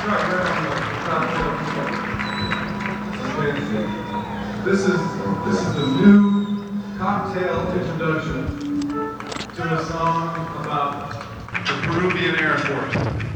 right there on the top floor. Okay. This is the new cocktail introduction to a song about the Peruvian Air Force.